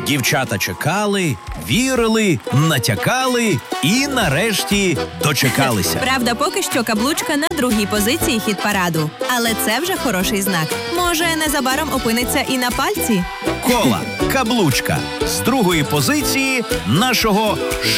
Дівчата чекали, вірили, натякали і нарешті дочекалися. Правда, поки що каблучка на другій позиції хіт-параду. Але це вже хороший знак. Може, незабаром опиниться і на пальці? Кола, каблучка з другої позиції нашого